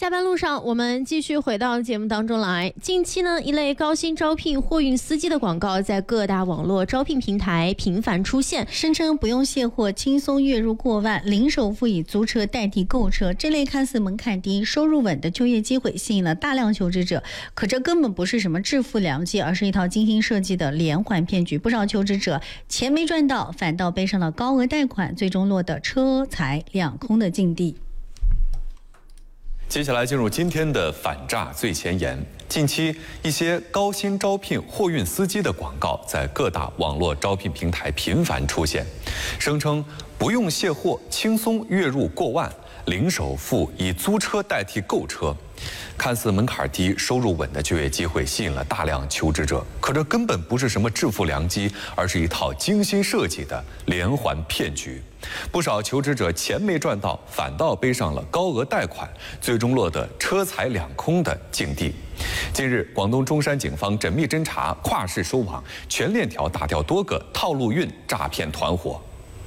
下班路上，我们继续回到节目当中来。近期呢，一类高薪招聘货运司机的广告在各大网络招聘平台频繁出现， 声称不用卸货，轻松月入过万，零首付以租车代替购车。这类看似门槛低、收入稳的就业机会，吸引了大量求职者。可这根本不是什么致富良机，而是一套精心设计的连环骗局。不少求职者钱没赚到，反倒背上了高额贷款，最终落得车财两空的境地。 接下来进入今天的反诈最前沿。近期，一些高薪招聘货运司机的广告在各大网络招聘平台频繁出现，声称不用卸货，轻松月入过万，零首付以租车代替购车。看似门槛低、收入稳的就业机会吸引了大量求职者，可这根本不是什么致富良机，而是一套精心设计的连环骗局。不少求职者钱没赚到，反倒背上了高额贷款，最终落得车财两空的境地。近日，广东中山警方缜密侦查，跨市收网，全链条打掉多个套路运诈骗团伙。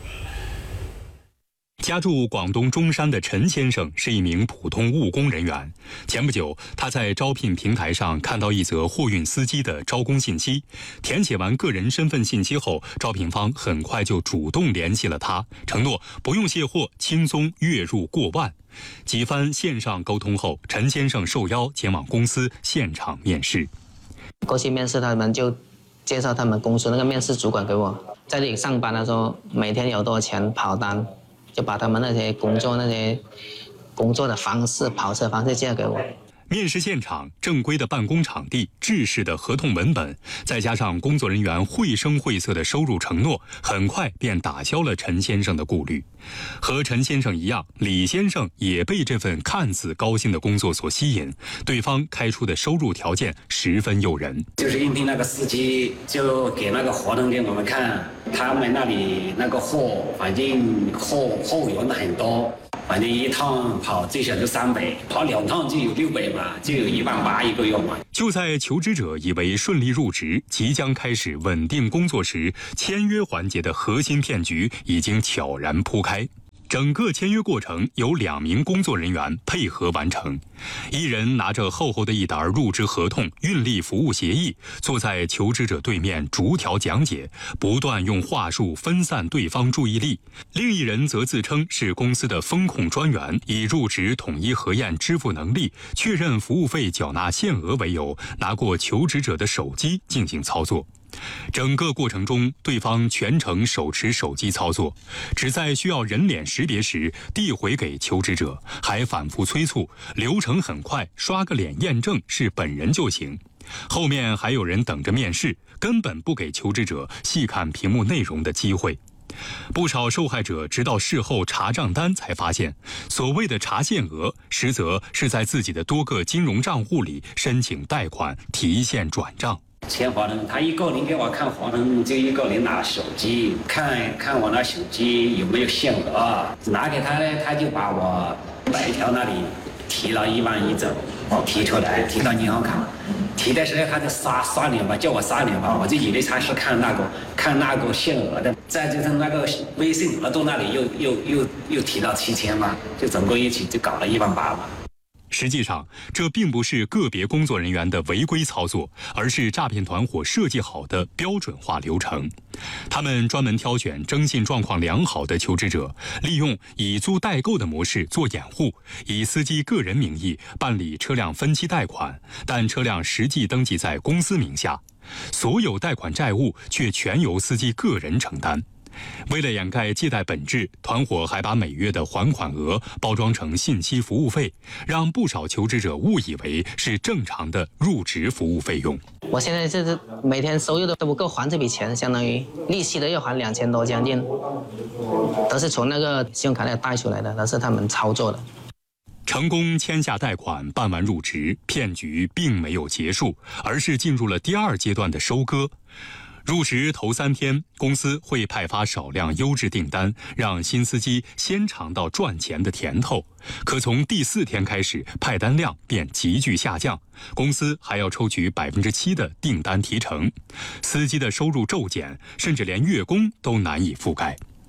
家住广东中山的陈先生是一名普通务工人员。前不久，他在招聘平台上看到一则货运司机的招工信息，填写完个人身份信息后，招聘方很快就主动联系了他，承诺不用卸货，轻松月入过万。几番线上沟通后，陈先生受邀前往公司现场面试。 过去面试，他们就介绍他们公司那个面试主管给我，在这里上班的时候，每天有多少钱跑单，就把他们那些工作的方式、跑车方式介绍给我。 面试现场正规的办公场地、制式的合同文本，再加上工作人员绘声绘色的收入承诺，很快便打消了陈先生的顾虑。和陈先生一样，李先生也被这份看似高薪的工作所吸引，对方开出的收入条件十分诱人。 就是应聘那个司机，就给那个合同给我们看，他们那里那个货，反正货源很多。反正一趟跑最少就300，跑2趟就有600嘛，就有18000一个月嘛。 就在求职者以为顺利入职，即将开始稳定工作时，签约环节的核心骗局已经悄然铺开。整个签约过程由2名工作人员配合完成，一人拿着厚厚的一沓入职合同、运力服务协议，坐在求职者对面逐条讲解，不断用话术分散对方注意力；另一人则自称是公司的风控专员，以入职统一核验支付能力、确认服务费缴纳限额为由，拿过求职者的手机进行操作。整个过程中，对方全程手持手机操作，只在需要人脸识别时递回给求职者，还反复催促，流程很快，刷个脸验证是本人就行。后面还有人等着面试，根本不给求职者细看屏幕内容的机会。不少受害者直到事后查账单才发现，所谓的查限额，实则是在自己的多个金融账户里申请贷款提现转账。 签合同，他一个人给我看合同，就一个人拿手机看我那手机有没有限额，拿给他呢，他就把我白条那里提了11000走，提出来，提到银行卡，提的时候他就刷脸吧，叫我刷脸吧，我就以为他是看那个限额的，再就是那个微信额度那里又提到7000嘛，就整个一起就搞了18000嘛。 实际上，这并不是个别工作人员的违规操作，而是诈骗团伙设计好的标准化流程。他们专门挑选征信状况良好的求职者，利用以租代购的模式做掩护，以司机个人名义办理车辆分期贷款，但车辆实际登记在公司名下，所有贷款债务却全由司机个人承担。为了掩盖借贷本质，团伙还把每月的还款额包装成信息服务费，让不少求职者误以为是正常的入职服务费用。 我现在就是每天收入都不够还这笔钱，相当于利息都要还2000多，将近，都是从那个信用卡那贷出来的，都是他们操作的。 成功签下贷款，办完入职，骗局并没有结束，而是进入了第2阶段的收割。入职头3天，公司会派发少量优质订单，让新司机先尝到赚钱的甜头。可从第4天开始，派单量便急剧下降，公司还要抽取7%的订单提成，司机的收入骤减，甚至连月工都难以覆盖。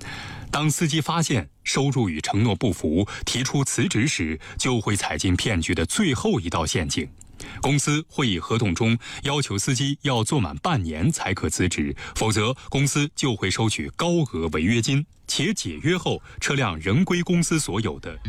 当司机发现收入与承诺不符，提出辞职时，就会踩进骗局的最后一道陷阱。公司会以合同中要求司机要做满半年才可辞职，否则公司就会收取高额违约金，且解约后车辆仍归公司所有的。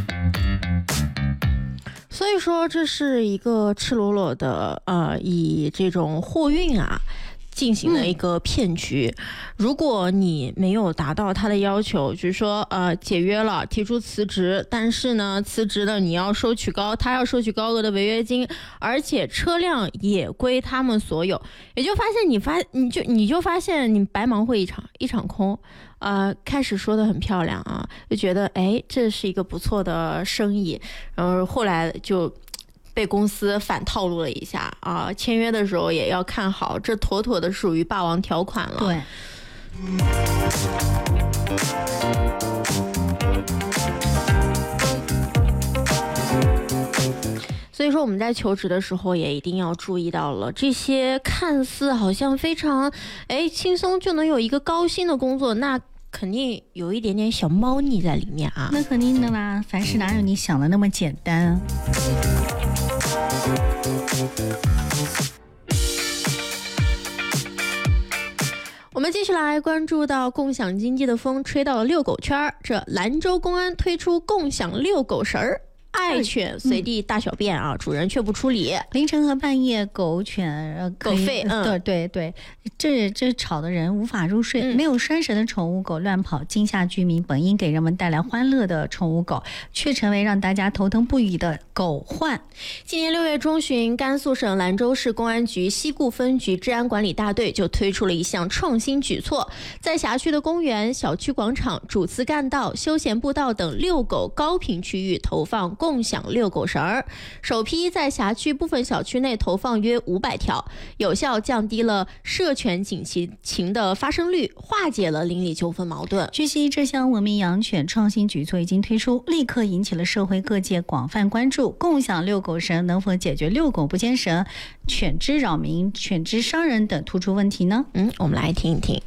所以说这是一个赤裸裸的以这种货运进行了一个骗局。如果你没有达到他的要求，就是说解约了，提出辞职，但是呢辞职了你要收取他要收取高额的违约金，而且车辆也归他们所有，也就发现你就发现你白忙活一场空。开始说的很漂亮就觉得这是一个不错的生意，然后后来就被公司反套路了一下签约的时候也要看好，这妥妥的属于霸王条款了。 对。 所以说我们在求职的时候也一定要注意到了，这些看似好像非常轻松就能有一个高薪的工作，那肯定有一点点小猫腻在里面那肯定的啦，凡事哪有你想的那么简单我们继续来关注到共享经济的风吹到了遛狗圈，这兰州公安推出共享遛狗绳儿，爱犬随地大小便主人却不处理。 凌晨和半夜狗犬狗吠， 对，这吵得人无法入睡。没有拴绳的宠物狗乱跑，惊吓居民。本应给人们带来欢乐的宠物狗，却成为让大家头疼不已的狗患。 今年6月中旬，甘肃省兰州市公安局西固分局治安管理大队就推出了一项创新举措，在辖区的公园、小区广场、主次干道、休闲步道等遛狗高频区域投放共享遛狗绳儿，首批在辖区部分小区内投放约500条，有效降低了涉犬警情的发生率，化解了邻里纠纷矛盾。 据悉，这项文明养犬创新举措已经推出，立刻引起了社会各界广泛关注。共享遛狗绳能否解决遛狗不牵绳、犬只扰民、犬只伤人等突出问题呢？ 我们来听一听。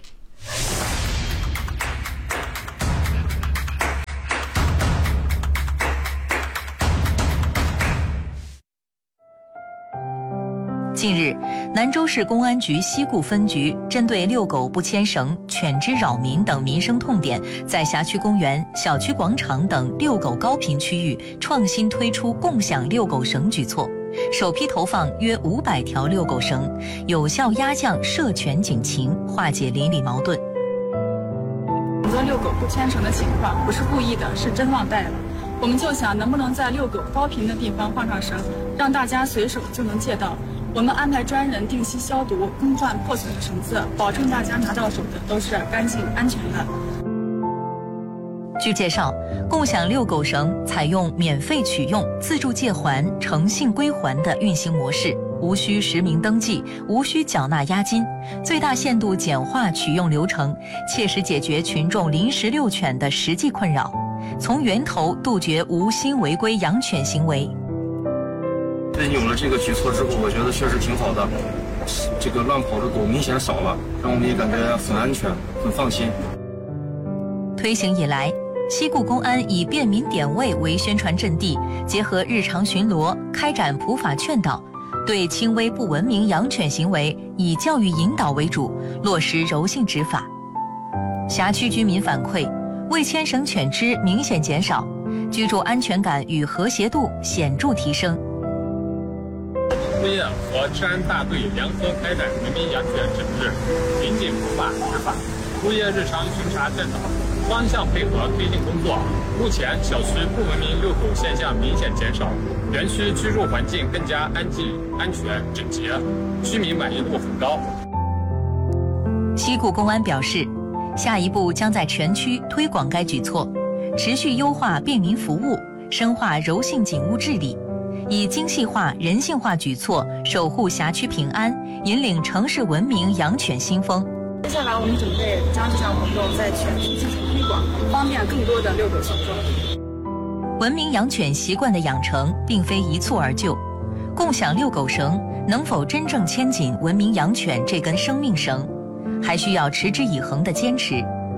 近日，兰州市公安局西固分局针对遛狗不牵绳、犬只扰民等民生痛点，在辖区公园、小区广场等遛狗高频区域创新推出共享遛狗绳举措，首批投放约500条遛狗绳，有效压降涉犬警情，化解邻里矛盾。 很多遛狗不牵绳的情况不是故意的，是真忘带了。我们就想能不能在遛狗高频的地方放上绳，让大家随手就能借到。我们安排专人定期消毒、更换破损的绳子，保证大家拿到手的都是干净安全的。 据介绍，共享遛狗绳采用免费取用、自助借还、诚信归还的运行模式，无需实名登记，无需缴纳押金，最大限度简化取用流程，切实解决群众临时遛犬的实际困扰，从源头杜绝无心违规养犬行为。 有了这个举措之后，我觉得确实挺好的，这个乱跑的狗明显少了，让我们也感觉很安全、很放心。 推行以来，西固公安以便民点位为宣传阵地，结合日常巡逻，开展普法劝导，对轻微不文明养犬行为以教育引导为主，落实柔性执法。辖区居民反馈，未牵绳犬只明显减少，居住安全感与和谐度显著提升。 物业和治安大队联合开展文明养犬整治，严禁普法执法，物业日常巡查劝导，双向配合推进工作。目前小区不文明遛狗现象明显减少，园区居住环境更加安静、安全、整洁，居民满意度很高。 西固公安表示，下一步将在全区推广该举措，持续优化便民服务，深化柔性警务治理，以精细化、人性化举措守护辖区平安，引领城市文明养犬新风。 接下来我们准备将这项活动在全区进行推广，方便更多的遛狗小众。 文明养犬习惯的养成并非一蹴而就，共享遛狗绳能否真正牵紧文明养犬这根生命绳，还需要持之以恒的坚持。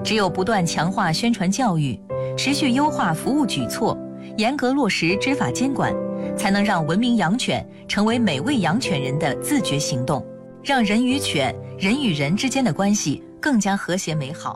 只有不断强化宣传教育，持续优化服务举措，严格落实执法监管，才能让文明养犬成为每位养犬人的自觉行动，让人与犬、人与人之间的关系更加和谐美好。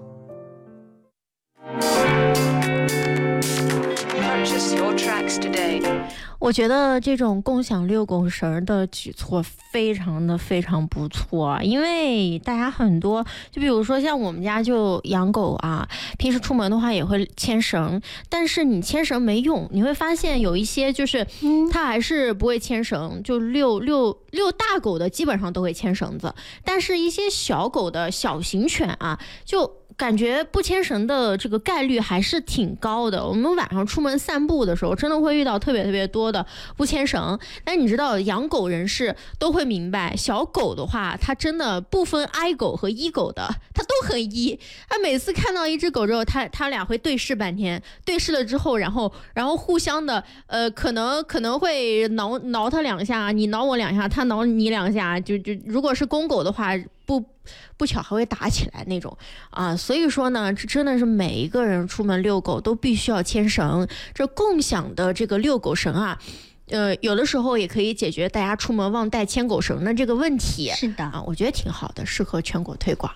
我觉得这种共享遛狗绳的举措非常不错啊，因为大家很多，就比如说像我们家就养狗啊，平时出门的话也会牵绳，但是你牵绳没用，你会发现有一些就是它还是不会牵绳，就遛大狗的基本上都会牵绳子，但是一些小狗的小型犬啊，就感觉不牵绳的这个概率还是挺高的。我们晚上出门散步的时候，真的会遇到特别多的不牵绳。但你知道，养狗人士都会明白，小狗的话，它真的不分爱狗和依狗的，它都很依。它每次看到一只狗之后，它俩会对视半天，对视了之后，然后互相的可能会挠它两下，你挠我两下，它挠你两下，就如果是公狗的话，不巧还会打起来那种啊，所以说呢，这真的是每一个人出门遛狗都必须要牵绳。这共享的这个遛狗绳啊，有的时候也可以解决大家出门忘带牵狗绳的这个问题。 是的啊，我觉得挺好的，适合全国推广。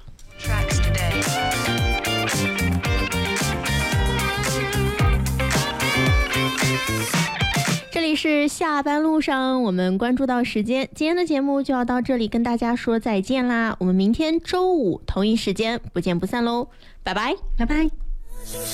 这里是下班路上，我们关注到时间，今天的节目就要到这里，跟大家说再见啦。我们明天周五同一时间不见不散喽，拜拜， 拜拜。